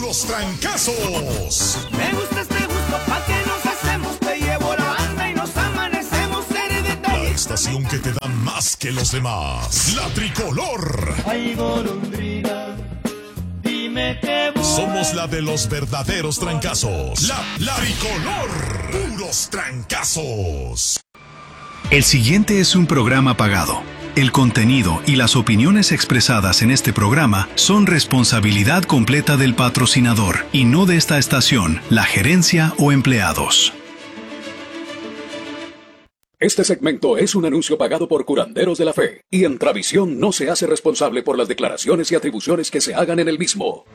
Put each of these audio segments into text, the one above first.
puros trancazos. Me gusta este gusto, pa' que nos hacemos, te llevo la banda y nos amanecemos, seré La estación que te da más que los demás. La Tricolor. Ay, golondrina, dime qué voy. Somos la de los verdaderos trancazos. La Tricolor. Puros trancazos. El siguiente es un programa pagado. El contenido y las opiniones expresadas en este programa son responsabilidad completa del patrocinador y no de esta estación, la gerencia o empleados. Este segmento es un anuncio pagado por Curanderos de la Fe y Entravisión no se hace responsable por las declaraciones y atribuciones que se hagan en el mismo.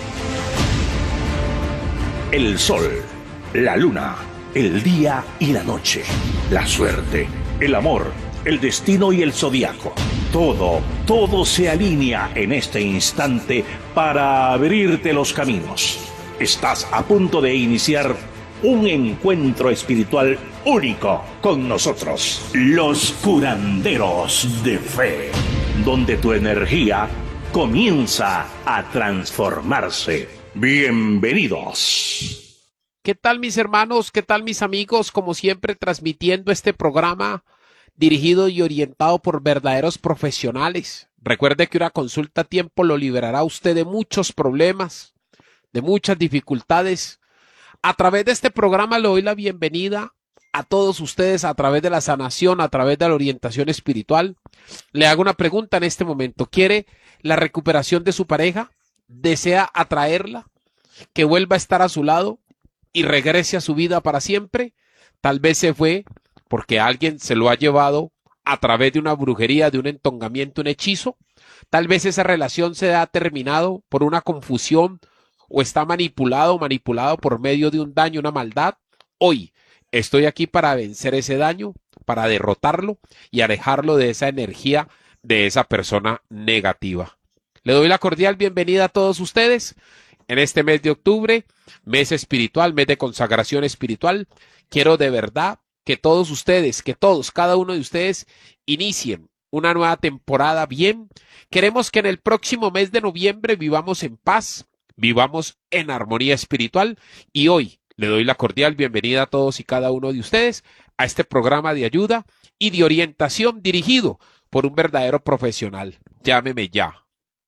El sol, la luna, el día y la noche, la suerte, el amor, el destino y el zodiaco. Todo se alinea en este instante para abrirte los caminos. Estás a punto de iniciar un encuentro espiritual único con nosotros, los Curanderos de Fe, donde tu energía comienza a transformarse. Bienvenidos. ¿Qué tal, mis hermanos? ¿Qué tal, mis amigos? Como siempre, transmitiendo este programa dirigido y orientado por verdaderos profesionales. Recuerde que una consulta a tiempo lo liberará a usted de muchos problemas, de muchas dificultades. A través de este programa le doy la bienvenida a todos ustedes a través de la sanación, a través de la orientación espiritual. Le hago una pregunta en este momento. ¿Quiere la recuperación de su pareja? ¿Desea atraerla? ¿Que vuelva a estar a su lado y regrese a su vida para siempre? Tal vez se fue porque alguien se lo ha llevado a través de una brujería, de un entongamiento, un hechizo. Tal vez esa relación se ha terminado por una confusión o está manipulado por medio de un daño, una maldad. Hoy estoy aquí para vencer ese daño, para derrotarlo y alejarlo de esa energía de esa persona negativa. Le doy la cordial bienvenida a todos ustedes en este mes de octubre, mes espiritual, mes de consagración espiritual. Quiero de verdad que todos ustedes, cada uno de ustedes inicien una nueva temporada bien. Queremos que en el próximo mes de noviembre vivamos en paz, vivamos en armonía espiritual y hoy le doy la cordial bienvenida a todos y cada uno de ustedes a este programa de ayuda y de orientación dirigido por un verdadero profesional. Llámeme ya.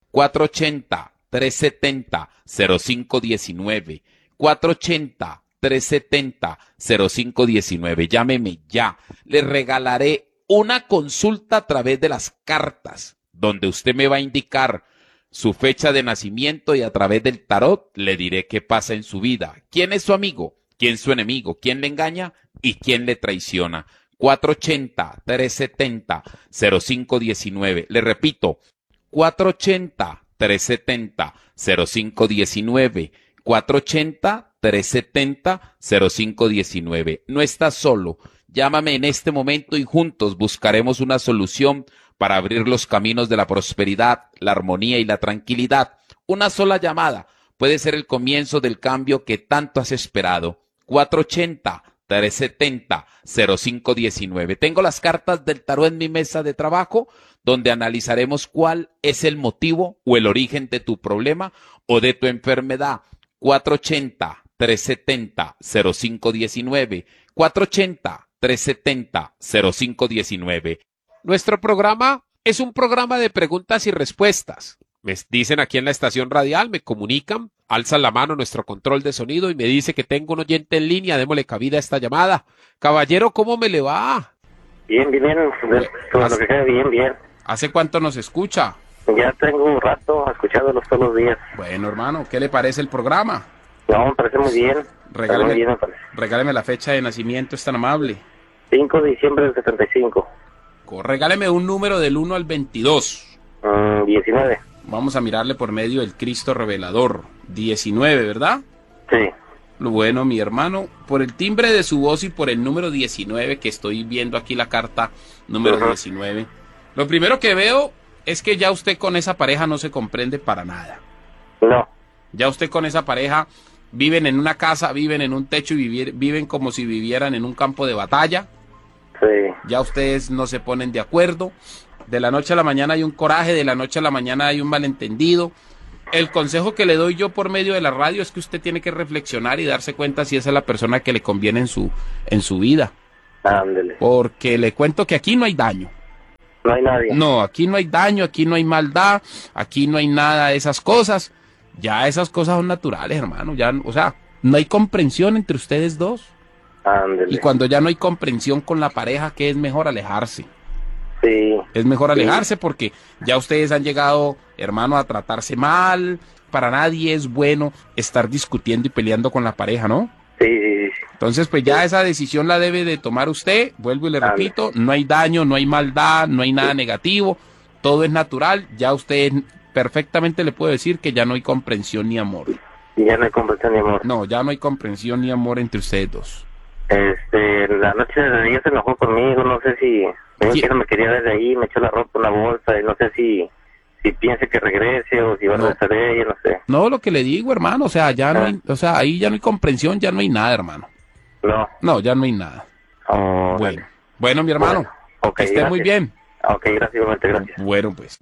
480-370-0519. 480-370-0519. Llámeme ya. Le regalaré una consulta a través de las cartas, donde usted me va a indicar su fecha de nacimiento y a través del tarot le diré qué pasa en su vida. ¿Quién es su amigo? ¿Quién es su enemigo? ¿Quién le engaña? ¿Y quién le traiciona? 480-370-0519. Le repito, 480-370-0519. 480-370-0519. No estás solo. Llámame en este momento y juntos buscaremos una solución para abrir los caminos de la prosperidad, la armonía y la tranquilidad. Una sola llamada puede ser el comienzo del cambio que tanto has esperado. 480-370-0519. Tengo las cartas del tarot en mi mesa de trabajo, donde analizaremos cuál es el motivo o el origen de tu problema o de tu enfermedad. 480-370-0519. 480-370-0519. Nuestro programa es un programa de preguntas y respuestas. Me dicen aquí en la estación radial, me comunican, alzan la mano nuestro control de sonido y me dice que tengo un oyente en línea, démosle cabida a esta llamada. Caballero, ¿cómo me le va? Bien, todo lo que sea, bien. ¿Hace cuánto nos escucha? Ya tengo un rato escuchándolos todos los días. Bueno, hermano, ¿qué le parece el programa? No, me parece muy bien. Regáleme la fecha de nacimiento, es tan amable. 5 de diciembre del 75. Regáleme un número del 1 al 22. 19. Vamos a mirarle por medio del Cristo revelador. 19, ¿verdad? Sí. Bueno, mi hermano, por el timbre de su voz y por el número 19, que estoy viendo aquí la carta número 19, lo primero que veo es que ya usted con esa pareja no se comprende para nada. No. Ya usted con esa pareja viven en una casa, viven en un techo y viven como si vivieran en un campo de batalla. Sí. Ya ustedes no se ponen de acuerdo. De la noche a la mañana hay un coraje, de la noche a la mañana hay un malentendido. el consejo que le doy yo por medio de la radio es que usted tiene que reflexionar y darse cuenta si esa es la persona que le conviene en su vida. Ándele. Porque le cuento que aquí no hay daño. No hay nadie. No, aquí no hay daño, aquí no hay maldad, aquí no hay nada de esas cosas. Ya esas cosas son naturales, hermano. Ya, o sea, no hay comprensión entre ustedes dos. Ándele. Y cuando ya no hay comprensión con la pareja, ¿qué es mejor? Alejarse. Sí. Es mejor alejarse porque ya ustedes han llegado, hermano, a tratarse mal. Para nadie es bueno estar discutiendo y peleando con la pareja, ¿no? Sí. Entonces, pues ya esa decisión la debe de tomar usted. Vuelvo y le repito, no hay daño, no hay maldad, no hay nada negativo. Todo es natural. Ya usted perfectamente le puedo decir que ya no hay comprensión ni amor. Y ya no hay comprensión ni amor. No, ya no hay comprensión ni amor entre ustedes dos. La noche de ella se enojó conmigo, no sé si que no me quería ver de ahí, me echó la ropa en una bolsa y no sé si piense que regrese o si va a regresar de ella, no sé. No, lo que le digo, hermano, o sea, ya no hay, o sea, ahí ya no hay comprensión, ya no hay nada, hermano. No, ya no hay nada. Oh, bueno, mi hermano, okay, que esté gracias. muy bien. Ok, gracias, igualmente, gracias. Bueno, pues.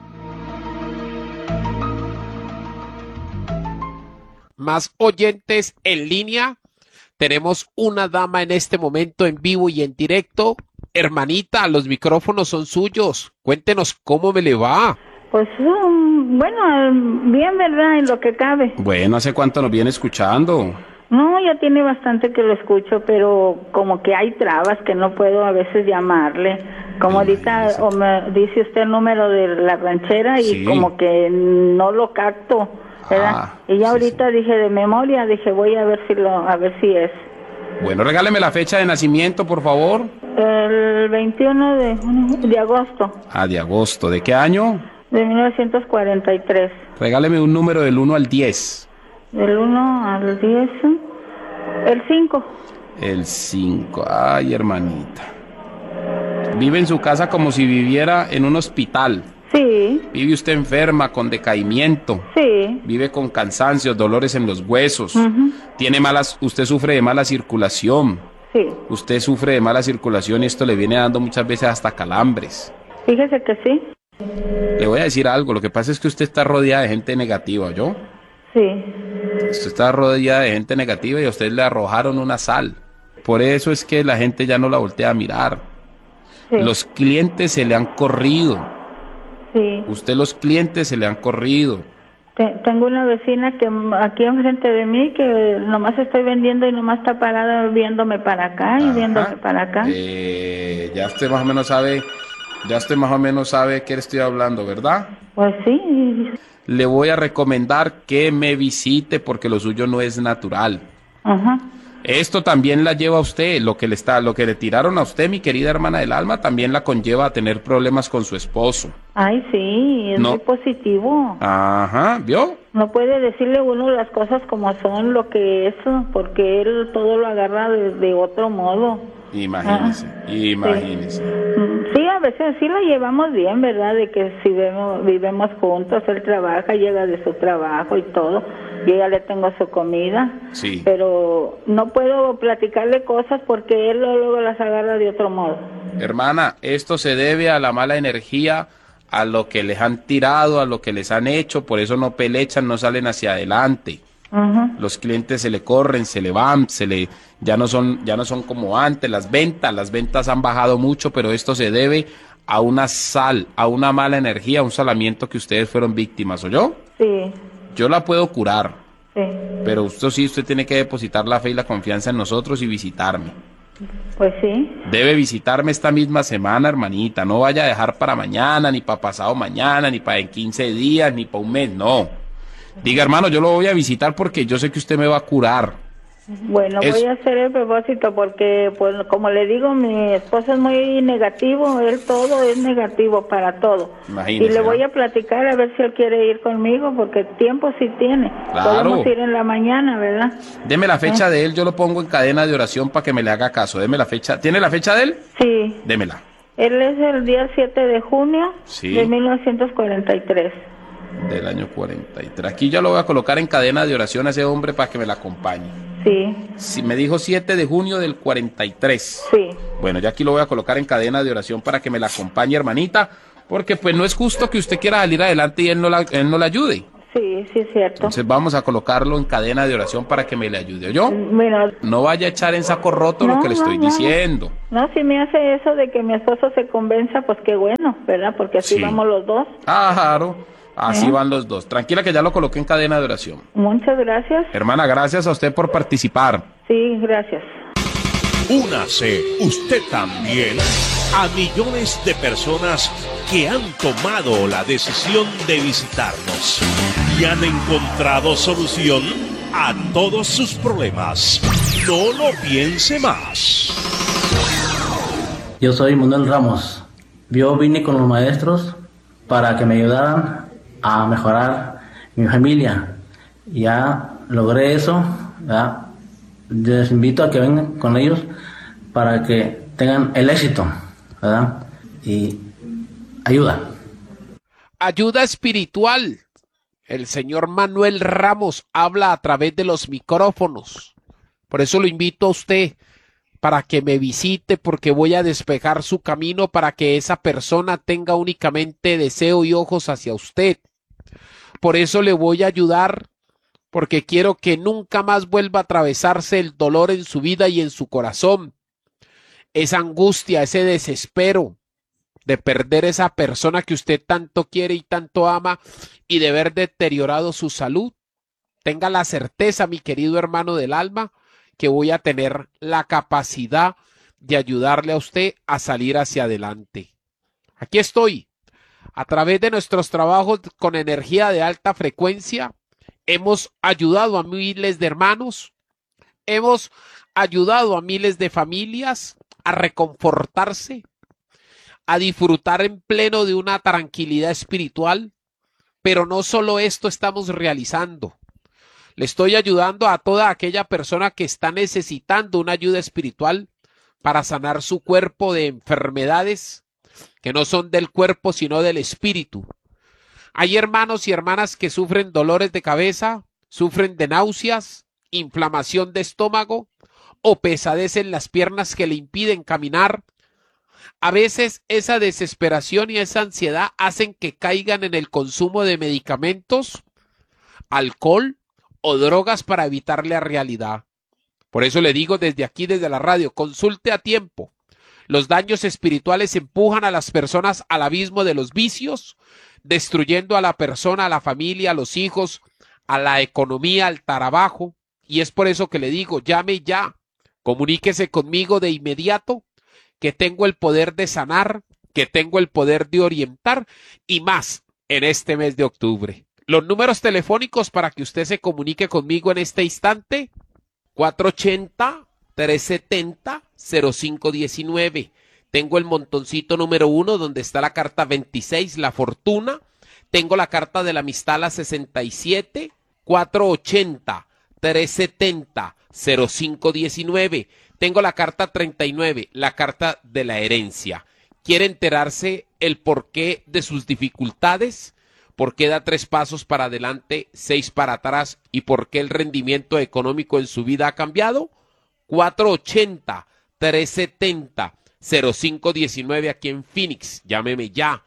Más oyentes en línea. Tenemos una dama en este momento en vivo y en directo. Hermanita, los micrófonos son suyos. Cuéntenos cómo me le va. Pues bueno, bien, ¿verdad? En lo que cabe. Bueno, ¿hace cuánto nos viene escuchando? No, ya tiene bastante que lo escucho, pero como que hay trabas que no puedo a veces llamarle. Como ahorita o me dice usted el número de la ranchera y sí, como que no lo capto, ¿verdad? Y ya ahorita dije de memoria, dije voy a ver si es. Bueno, regáleme la fecha de nacimiento, por favor. El 21 de agosto. Ah, de agosto. ¿De qué año? De 1943. Regáleme un número del 1 al 10. Del 1 al 10. El 5. El 5. Ay, hermanita. Vive en su casa como si viviera en un hospital. Sí. Vive usted enferma, con decaimiento. Sí. Vive con cansancios, dolores en los huesos. Uh-huh. Usted sufre de mala circulación. Sí. Usted sufre de mala circulación y esto le viene dando muchas veces hasta calambres. Fíjese que sí. Le voy a decir algo, lo que pasa es que usted está rodeada de gente negativa, ¿yo? Sí. Usted está rodeada de gente negativa y a usted le arrojaron una sal. Por eso es que la gente ya no la voltea a mirar. Sí. Los clientes se le han corrido. Sí. Los clientes se le han corrido. Tengo una vecina que aquí enfrente de mí que nomás estoy vendiendo y nomás está parada viéndome para acá y viéndome para acá. Ya usted más o menos sabe qué le estoy hablando, ¿verdad? Pues sí. Le voy a recomendar que me visite porque lo suyo no es natural. Ajá. Esto también la lleva a usted, lo que le tiraron a usted, mi querida hermana del alma, también la conlleva a tener problemas con su esposo. Ay, sí, es muy positivo. Ajá, ¿vio? No puede decirle uno las cosas como son, lo que es, porque él todo lo agarra de otro modo. Imagínese. Sí, a veces sí la llevamos bien, ¿verdad? De que si vivimos juntos, él trabaja, llega de su trabajo y todo. Yo ya le tengo su comida, sí, pero no puedo platicarle cosas porque él luego las agarra de otro modo. Hermana, esto se debe a la mala energía, a lo que les han tirado, a lo que les han hecho, por eso no pelechan, no salen hacia adelante. Uh-huh. Los clientes se le corren, se le van, ya no son como antes, las ventas han bajado mucho, pero esto se debe a una sal, a una mala energía, a un salamiento que ustedes fueron víctimas, ¿oyó? Sí. Yo la puedo curar, sí, pero usted tiene que depositar la fe y la confianza en nosotros y visitarme. Pues sí. Debe visitarme esta misma semana, hermanita. No vaya a dejar para mañana, ni para pasado mañana, ni para en 15 días, ni para un mes, no. Diga, hermano, yo lo voy a visitar porque yo sé que usted me va a curar. Bueno, voy a hacer el propósito porque, pues, como le digo, mi esposo es muy negativo, él todo es negativo para todo. Imagínese, y le voy a platicar a ver si él quiere ir conmigo porque tiempo sí tiene. Claro. Podemos ir en la mañana, ¿verdad? Deme la fecha de él, yo lo pongo en cadena de oración para que me le haga caso. Deme la fecha. ¿Tiene la fecha de él? Sí. Démela. Él es el día 7 de junio de 1943. Del año 43. Aquí ya lo voy a colocar en cadena de oración a ese hombre para que me la acompañe. Sí. Si me dijo 7 de junio del 43. Sí. Bueno, ya aquí lo voy a colocar en cadena de oración para que me la acompañe, hermanita, porque pues no es justo que usted quiera salir adelante y él no la ayude. Sí, sí, es cierto. Entonces vamos a colocarlo en cadena de oración para que me le ayude, ¿yo? Bueno, No vaya a echar en saco roto lo que le estoy diciendo. No, si me hace eso de que mi esposo se convenza, pues qué bueno, ¿verdad? Porque así Sí. vamos los dos. Claro, así van los dos. Tranquila que ya lo coloqué en cadena de oración. Muchas gracias. Hermana, gracias a usted por participar. Sí, gracias. Únase usted también a millones de personas que han tomado la decisión de visitarnos y han encontrado solución a todos sus problemas. No lo piense más. Yo soy Manuel Ramos. Yo vine con los maestros para que me ayudaran a mejorar mi familia. Ya logré eso, ¿verdad? Les invito a que vengan con ellos para que tengan el éxito, ¿verdad? Y ayuda. Ayuda espiritual. El señor Manuel Ramos habla a través de los micrófonos. Por eso lo invito a usted para que me visite, porque voy a despejar su camino para que esa persona tenga únicamente deseo y ojos hacia usted. Por eso le voy a ayudar, porque quiero que nunca más vuelva a atravesarse el dolor en su vida y en su corazón. Esa angustia, ese desespero de perder esa persona que usted tanto quiere y tanto ama y de ver deteriorado su salud. Tenga la certeza, mi querido hermano del alma, que voy a tener la capacidad de ayudarle a usted a salir hacia adelante. Aquí estoy. A través de nuestros trabajos con energía de alta frecuencia, hemos ayudado a miles de hermanos, hemos ayudado a miles de familias a reconfortarse, a disfrutar en pleno de una tranquilidad espiritual, pero no solo esto estamos realizando. Le estoy ayudando a toda aquella persona que está necesitando una ayuda espiritual para sanar su cuerpo de enfermedades que no son del cuerpo sino del espíritu. Hay hermanos y hermanas que sufren dolores de cabeza, sufren de náuseas, inflamación de estómago o pesadez en las piernas que le impiden caminar. A veces esa desesperación y esa ansiedad hacen que caigan en el consumo de medicamentos, alcohol o drogas para evitar la realidad. Por eso le digo desde aquí, desde la radio, consulte a tiempo. Los daños espirituales empujan a las personas al abismo de los vicios, destruyendo a la persona, a la familia, a los hijos, a la economía, al trabajo. Y es por eso que le digo, llame ya, comuníquese conmigo de inmediato, que tengo el poder de sanar, que tengo el poder de orientar y más en este mes de octubre. Los números telefónicos para que usted se comunique conmigo en este instante, 480-370-0519. Tengo el montoncito número 1 donde está la carta 26, la fortuna. Tengo la carta de la amistad, la 67, 480-370-0519. Tengo la carta 39, la carta de la herencia. ¿Quiere enterarse el porqué de sus dificultades? ¿Por qué da 3 pasos para adelante, 6 para atrás? ¿Y por qué el rendimiento económico en su vida ha cambiado? 480-370-0519 aquí en Phoenix. Llámeme ya.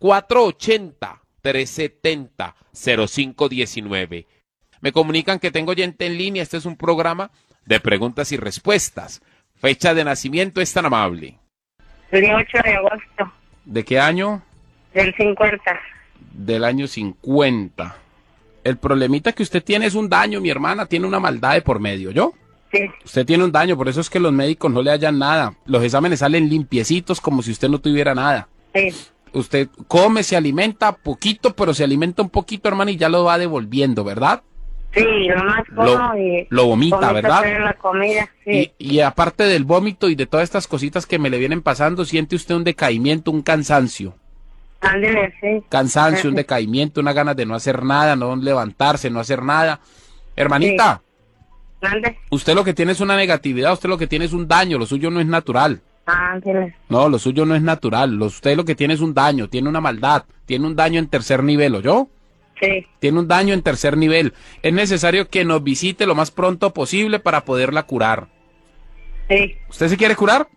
480-370-0519. Me comunican que tengo oyente en línea. Este es un programa de preguntas y respuestas. Fecha de nacimiento es tan amable. El 8 de agosto. ¿De qué año? Del 50. Del año 50. El problemita que usted tiene es un daño, mi hermana, tiene una maldad de por medio, ¿yo? Sí. Usted tiene un daño, por eso es que los médicos no le hallan nada. Los exámenes salen limpiecitos como si usted no tuviera nada. Sí. Usted come, se alimenta poquito, pero se alimenta un poquito, hermana, y ya lo va devolviendo, ¿verdad? Sí, nomás como lo vomita, ¿verdad? La comida, sí. Y aparte del vómito y de todas estas cositas que me le vienen pasando, siente usted un decaimiento, un cansancio. Ándale, sí. Cansancio, un decaimiento, una ganas de no hacer nada, no levantarse, no hacer nada. Hermanita, sí. Usted lo que tiene es una negatividad, usted lo que tiene es un daño, lo suyo no es natural. Ándale. No, lo suyo no es natural, usted lo que tiene es un daño, tiene una maldad, tiene un daño en tercer nivel, ¿oyó? Sí. Tiene un daño en tercer nivel. Es necesario que nos visite lo más pronto posible para poderla curar. Sí. ¿Usted se quiere curar?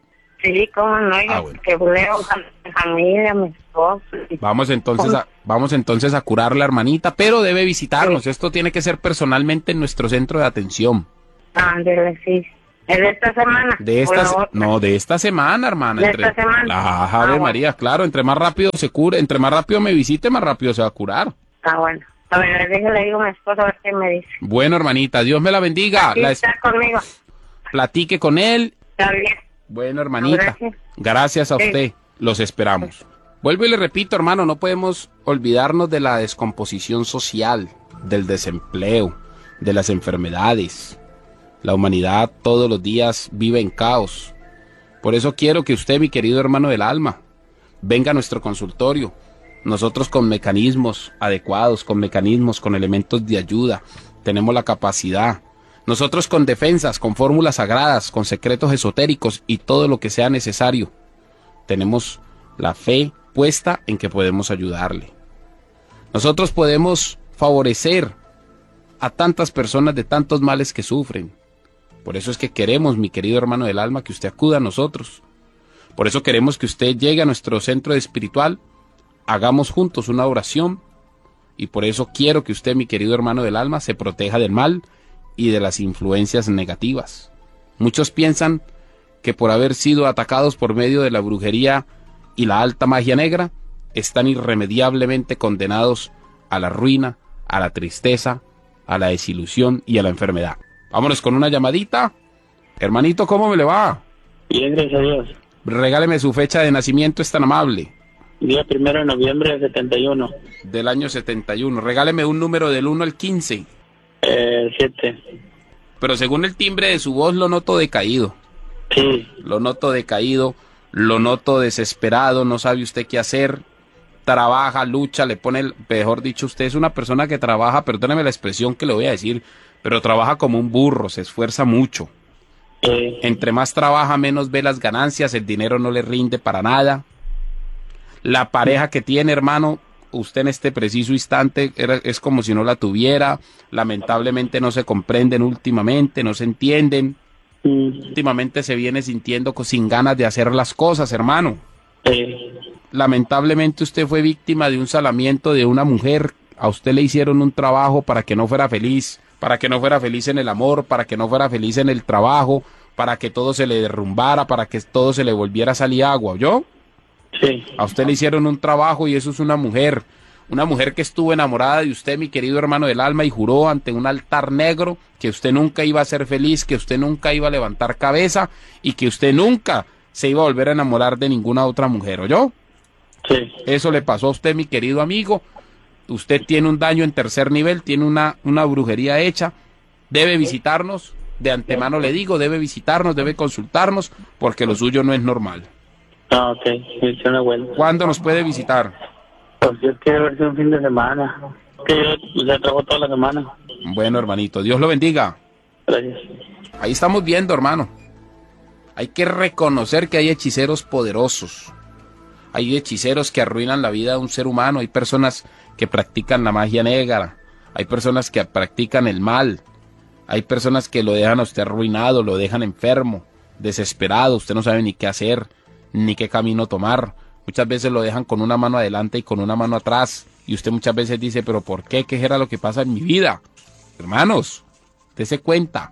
Sí, cómo no, Bueno. que leo a mi familia, a mi esposo. Vamos entonces a curar la hermanita, pero debe visitarnos. Esto tiene que ser personalmente en nuestro centro de atención. Ándele, sí. ¿Es de esta semana? De esta semana, hermana. ¿De esta semana? Ave bueno. María, claro, entre más rápido se cure, entre más rápido me visite, más rápido se va a curar. Bueno. A ver, le digo a mi esposo a ver qué me dice. Bueno, hermanita, Dios me la bendiga. Aquí está conmigo. Platique con él. Está bien. Bueno, hermanita. Gracias a usted. Los esperamos. Vuelvo y le repito, hermano, no podemos olvidarnos de la descomposición social, del desempleo, de las enfermedades. La humanidad todos los días vive en caos. Por eso quiero que usted, mi querido hermano del alma, venga a nuestro consultorio. Nosotros con mecanismos adecuados, con mecanismos, con elementos de ayuda, tenemos la capacidad. Nosotros con defensas, con fórmulas sagradas, con secretos esotéricos y todo lo que sea necesario. Tenemos la fe puesta en que podemos ayudarle. Nosotros podemos favorecer a tantas personas de tantos males que sufren. Por eso es que queremos, mi querido hermano del alma, que usted acuda a nosotros. Por eso queremos que usted llegue a nuestro centro espiritual, hagamos juntos una oración. Y por eso quiero que usted, mi querido hermano del alma, se proteja del mal y de las influencias negativas. Muchos piensan que por haber sido atacados por medio de la brujería y la alta magia negra, están irremediablemente condenados a la ruina, a la tristeza, a la desilusión y a la enfermedad. Vámonos con una llamadita. Hermanito, ¿cómo me le va? Bien, gracias a Dios. Regáleme su fecha de nacimiento, es tan amable. Día 1 de noviembre del 71. Del año 71. Regáleme un número del 1 al 15. 7. Pero según el timbre de su voz lo noto decaído. Sí. Lo noto decaído, lo noto desesperado, no sabe usted qué hacer. Trabaja, lucha, le pone, mejor dicho, usted es una persona que trabaja, perdóneme la expresión que le voy a decir, pero trabaja como un burro, se esfuerza mucho. Entre más trabaja, menos ve las ganancias, el dinero no le rinde para nada. La pareja que tiene, hermano, usted en este preciso instante es como si no la tuviera. Lamentablemente no se comprenden últimamente, no se entienden. Últimamente se viene sintiendo sin ganas de hacer las cosas, hermano. Lamentablemente usted fue víctima de un salamiento de una mujer. A usted le hicieron un trabajo para que no fuera feliz, para que no fuera feliz en el amor, para que no fuera feliz en el trabajo, para que todo se le derrumbara, para que todo se le volviera a salir agua, ¿oyó? Sí. A usted le hicieron un trabajo y eso es una mujer que estuvo enamorada de usted, mi querido hermano del alma, y juró ante un altar negro que usted nunca iba a ser feliz, que usted nunca iba a levantar cabeza y que usted nunca se iba a volver a enamorar de ninguna otra mujer, ¿oyó? Sí. Eso le pasó a usted, mi querido amigo. Usted tiene un daño en tercer nivel, tiene una brujería hecha. Debe visitarnos, de antemano le digo, debe visitarnos, debe consultarnos, porque lo suyo no es normal. Ah, ok. Sí, una buena. ¿Cuándo nos puede visitar? Pues yo quiero ver si un fin de semana. Que yo ya trabajo toda la semana. Bueno, hermanito, Dios lo bendiga. Gracias. Ahí estamos viendo, hermano. Hay que reconocer que hay hechiceros poderosos. Hay hechiceros que arruinan la vida de un ser humano. Hay personas que practican la magia negra. Hay personas que practican el mal. Hay personas que lo dejan a usted arruinado, lo dejan enfermo, desesperado. Usted no sabe ni qué hacer, ni qué camino tomar. Muchas veces lo dejan con una mano adelante y con una mano atrás. Y usted muchas veces dice, ¿pero por qué? ¿Qué era lo que pasa en mi vida? Hermanos, dese cuenta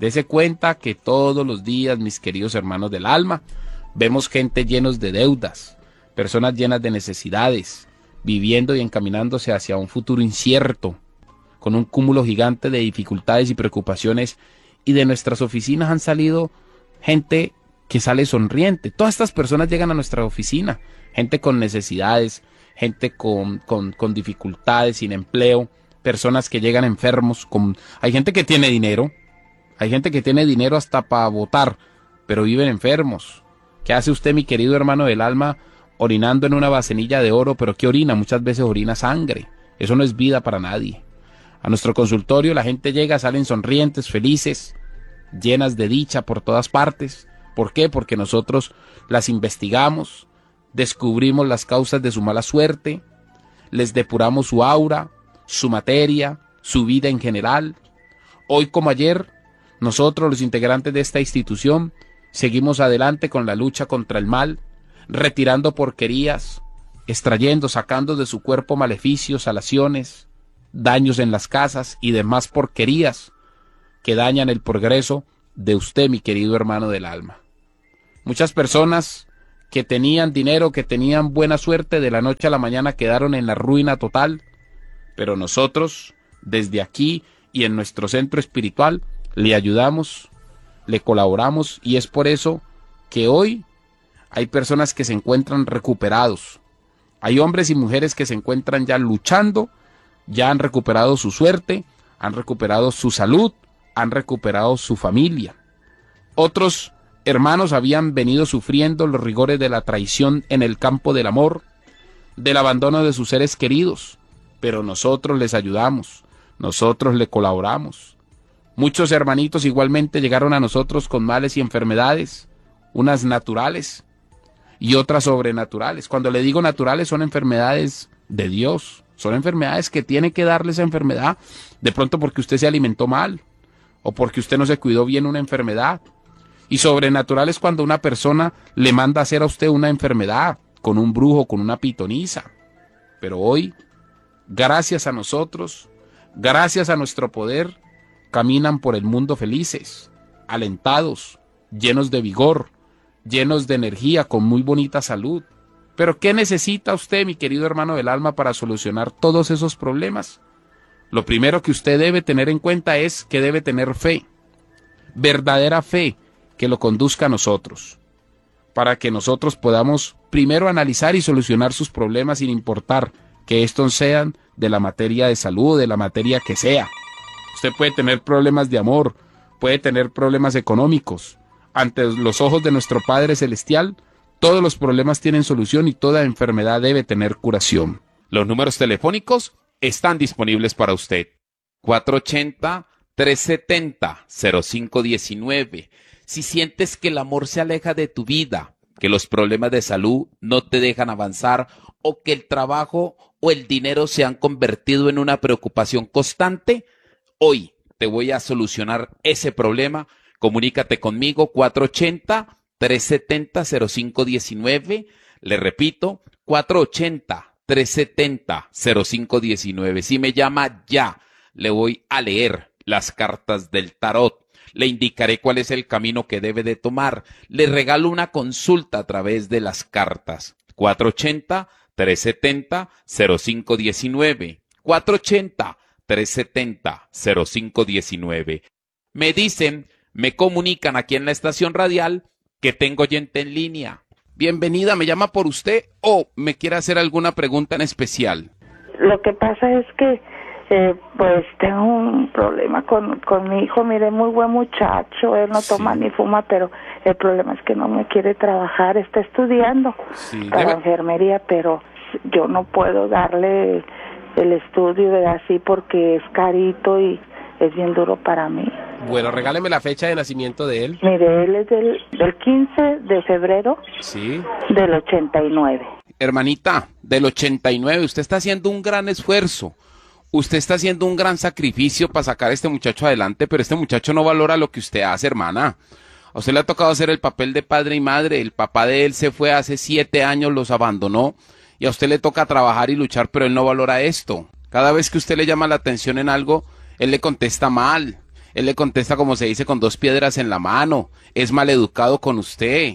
que todos los días, mis queridos hermanos del alma, vemos gente llenos de deudas, personas llenas de necesidades, viviendo y encaminándose hacia un futuro incierto, con un cúmulo gigante de dificultades y preocupaciones, y de nuestras oficinas han salido gente que sale sonriente. Todas estas personas llegan a nuestra oficina, gente con necesidades, gente con dificultades, sin empleo, personas que llegan enfermos, hay gente que tiene dinero, hasta para votar, pero viven enfermos. ¿Qué hace usted, mi querido hermano del alma, orinando en una vasenilla de oro? ¿Pero qué orina? Muchas veces orina sangre. Eso no es vida para nadie. A nuestro consultorio la gente llega, salen sonrientes, felices, llenas de dicha por todas partes. ¿Por qué? Porque nosotros las investigamos, descubrimos las causas de su mala suerte, les depuramos su aura, su materia, su vida en general. Hoy como ayer, nosotros los integrantes de esta institución seguimos adelante con la lucha contra el mal, retirando porquerías, extrayendo, sacando de su cuerpo maleficios, salaciones, daños en las casas y demás porquerías que dañan el progreso de usted, mi querido hermano del alma. Muchas personas que tenían dinero, que tenían buena suerte, de la noche a la mañana quedaron en la ruina total, pero nosotros, desde aquí y en nuestro centro espiritual, le ayudamos, le colaboramos, y es por eso que hoy hay personas que se encuentran recuperados. Hay hombres y mujeres que se encuentran ya luchando, ya han recuperado su suerte, han recuperado su salud, han recuperado su familia. Otros hermanos habían venido sufriendo los rigores de la traición en el campo del amor, del abandono de sus seres queridos, pero nosotros les ayudamos, nosotros le colaboramos. Muchos hermanitos igualmente llegaron a nosotros con males y enfermedades, unas naturales y otras sobrenaturales. Cuando le digo naturales, son enfermedades de Dios, son enfermedades que tiene que darle esa enfermedad, de pronto porque usted se alimentó mal, o porque usted no se cuidó bien una enfermedad. Y sobrenaturales cuando una persona le manda a hacer a usted una enfermedad, con un brujo, con una pitonisa. Pero hoy, gracias a nosotros, gracias a nuestro poder, caminan por el mundo felices, alentados, llenos de vigor, llenos de energía, con muy bonita salud. Pero ¿qué necesita usted, mi querido hermano del alma, para solucionar todos esos problemas? Lo primero que usted debe tener en cuenta es que debe tener fe, verdadera fe, que lo conduzca a nosotros, para que nosotros podamos primero analizar y solucionar sus problemas, sin importar que estos sean de la materia de salud, de la materia que sea. Usted puede tener problemas de amor, puede tener problemas económicos. Ante los ojos de nuestro Padre Celestial, todos los problemas tienen solución y toda enfermedad debe tener curación. Los números telefónicos están disponibles para usted. 480-370-0519. Si sientes que el amor se aleja de tu vida, que los problemas de salud no te dejan avanzar, o que el trabajo o el dinero se han convertido en una preocupación constante, hoy te voy a solucionar ese problema. Comunícate conmigo, 480-370-0519. Le repito, 480-370-0519. Si me llama ya, le voy a leer las cartas del tarot. Le indicaré cuál es el camino que debe de tomar. Le regalo una consulta a través de las cartas. 480-370-0519. 480-370-0519. Me dicen, me comunican aquí en la estación radial que tengo oyente en línea. Bienvenida, ¿me llama por usted o me quiere hacer alguna pregunta en especial? Lo que pasa es que pues tengo un problema con mi hijo. Mire, muy buen muchacho, él no toma ni fuma, pero el problema es que no me quiere trabajar. Está estudiando para enfermería, pero yo no puedo darle el estudio de así porque es carito y es bien duro para mí. Bueno, regáleme la fecha de nacimiento de él. Mire, él es del 15 de febrero del 89. Hermanita, del 89, usted está haciendo un gran esfuerzo. Usted está haciendo un gran sacrificio para sacar a este muchacho adelante, pero este muchacho no valora lo que usted hace, hermana. A usted le ha tocado hacer el papel de padre y madre. El papá de él se fue hace 7 años, los abandonó, y a usted le toca trabajar y luchar, pero él no valora esto. Cada vez que usted le llama la atención en algo, él le contesta mal. Él le contesta, como se dice, con 2 piedras en la mano. Es maleducado con usted.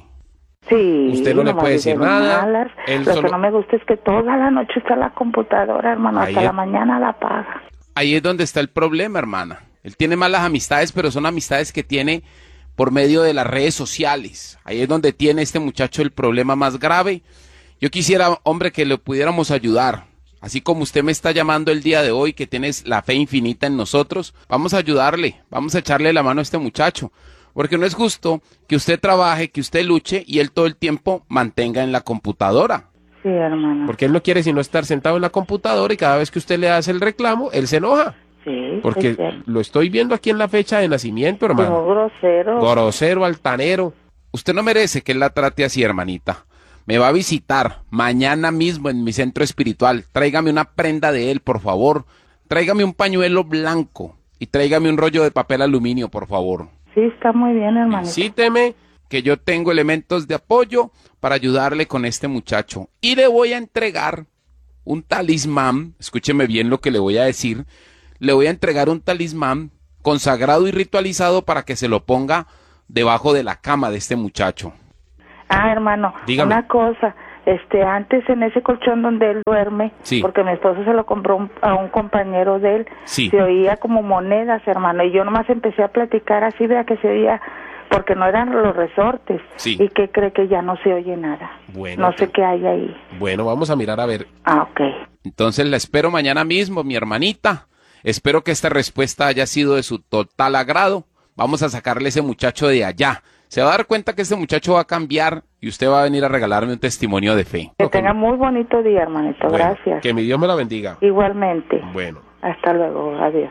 Sí, usted no le puede decir nada. Lo que no me gusta es que toda la noche está en la computadora, hermano, hasta la mañana la apaga. Ahí es donde está el problema, hermana. Él tiene malas amistades, pero son amistades que tiene por medio de las redes sociales. Ahí es donde tiene este muchacho el problema más grave. Yo quisiera, hombre, que le pudiéramos ayudar. Así como usted me está llamando el día de hoy, que tienes la fe infinita en nosotros, vamos a ayudarle, vamos a echarle la mano a este muchacho. Porque no es justo que usted trabaje, que usted luche y él todo el tiempo mantenga en la computadora. Sí, hermano. Porque él no quiere sino estar sentado en la computadora y cada vez que usted le hace el reclamo, él se enoja. Sí. Porque lo estoy viendo aquí en la fecha de nacimiento, hermano. Como grosero. Grosero, altanero. Usted no merece que él la trate así, hermanita. Me va a visitar mañana mismo en mi centro espiritual. Tráigame una prenda de él, por favor. Tráigame un pañuelo blanco y tráigame un rollo de papel aluminio, por favor. Sí, está muy bien, hermano. Visíteme que yo tengo elementos de apoyo para ayudarle con este muchacho. Y le voy a entregar un talismán, escúcheme bien lo que le voy a decir, le voy a entregar un talismán consagrado y ritualizado para que se lo ponga debajo de la cama de este muchacho. Ah, hermano, Dígame. Una cosa, antes en ese colchón donde él duerme, Sí. porque mi esposo se lo compró a un compañero de él, Sí. se oía como monedas, hermano, y yo nomás empecé a platicar así, vea que se oía, porque no eran los resortes, Sí. y que cree que ya no se oye nada. Bueno, No sé qué hay ahí. Bueno, vamos a mirar a ver. Ah, ok. Entonces la espero mañana mismo, mi hermanita. Espero que esta respuesta haya sido de su total agrado. Vamos a sacarle ese muchacho de allá. Se va a dar cuenta que este muchacho va a cambiar y usted va a venir a regalarme un testimonio de fe. Que tenga muy bonito día, hermanito, Bueno, gracias. que mi Dios me la bendiga. Igualmente. Bueno. Hasta luego, adiós.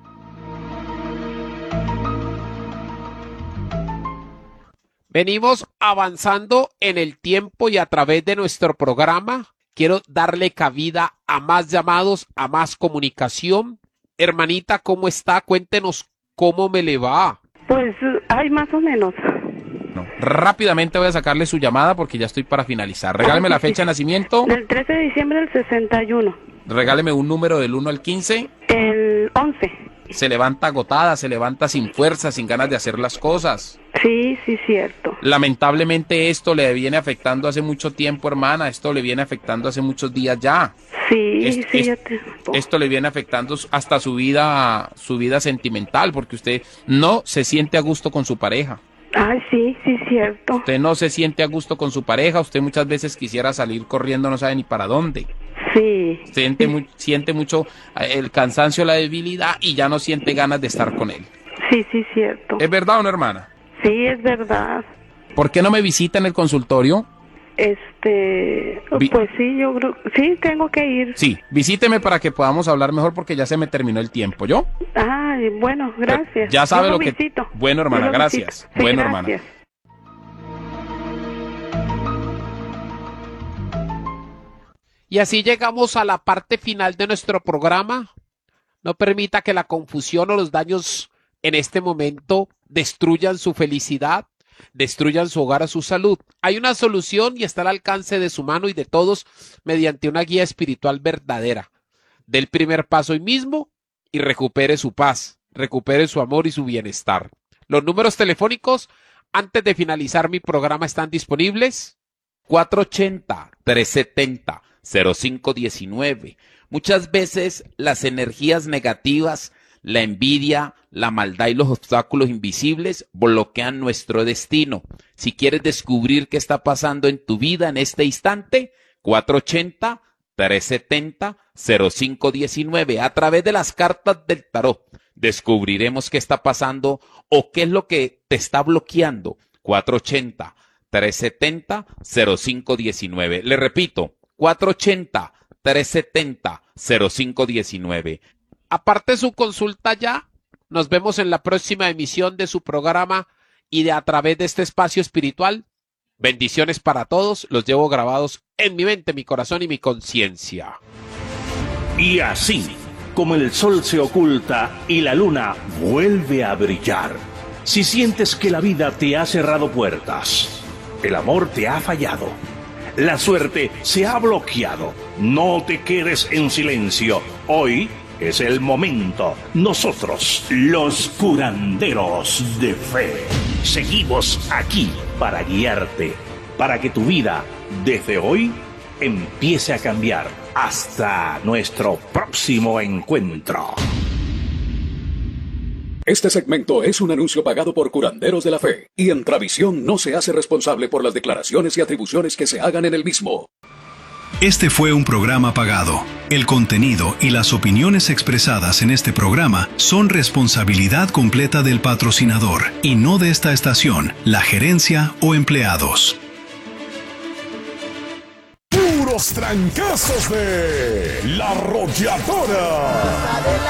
Venimos avanzando en el tiempo y a través de nuestro programa quiero darle cabida a más llamados, a más comunicación. Hermanita, ¿cómo está? Cuéntenos cómo me le va. Pues hay más o menos. No. Rápidamente voy a sacarle su llamada porque ya estoy para finalizar. Regáleme la fecha de nacimiento. Del 13 de diciembre del 61. Regáleme un número del 1 al 15. El 11. Se levanta agotada, se levanta sin fuerza, sin ganas de hacer las cosas. Sí, sí, cierto. Lamentablemente esto le viene afectando hace mucho tiempo, hermana. Esto le viene afectando hace muchos días ya. Sí, Esto le viene afectando hasta su vida sentimental, porque usted no se siente a gusto con su pareja. Ay, sí, sí, cierto. Usted no se siente a gusto con su pareja. Usted muchas veces quisiera salir corriendo, no sabe ni para dónde. Sí. Siente mucho el cansancio, la debilidad y ya no siente ganas de estar con él. Sí, sí, cierto. ¿Es verdad o no, hermana? Sí, es verdad. ¿Por qué no me visita en el consultorio? Pues sí, yo creo, sí, tengo que ir. Sí, visíteme para que podamos hablar mejor porque ya se me terminó el tiempo, ¿yo? Ay, bueno, gracias. Ya sabe Yo lo que... visito. Bueno, hermana, Yo lo gracias. visito. Sí, Bueno, gracias. hermana. Y así llegamos a la parte final de nuestro programa. No permita que la confusión o los daños en este momento destruyan su felicidad, destruyan su hogar o su salud. Hay una solución y está al alcance de su mano y de todos mediante una guía espiritual verdadera. Dé el primer paso hoy mismo y recupere su paz, recupere su amor y su bienestar. Los números telefónicos antes de finalizar mi programa están disponibles. 480-370-0519. Muchas veces las energías negativas, la envidia, la maldad y los obstáculos invisibles bloquean nuestro destino. Si quieres descubrir qué está pasando en tu vida en este instante, 480-370-0519. A través de las cartas del tarot descubriremos qué está pasando o qué es lo que te está bloqueando. 480-370-0519. Le repito, 480-370-0519. Aparte su consulta ya, nos vemos en la próxima emisión de su programa y de a través de este espacio espiritual. Bendiciones para todos, los llevo grabados en mi mente, mi corazón y mi conciencia. Y así, como el sol se oculta y la luna vuelve a brillar, si sientes que la vida te ha cerrado puertas, el amor te ha fallado, la suerte se ha bloqueado, no te quedes en silencio. Hoy es el momento. Nosotros, los curanderos de fe, seguimos aquí para guiarte, para que tu vida, desde hoy, empiece a cambiar. Hasta nuestro próximo encuentro. Este segmento es un anuncio pagado por Curanderos de la Fe, y Entravisión no se hace responsable por las declaraciones y atribuciones que se hagan en el mismo. Este fue un programa pagado. El contenido y las opiniones expresadas en este programa son responsabilidad completa del patrocinador y no de esta estación, la gerencia o empleados. Puros trancazos de La Arrolladora.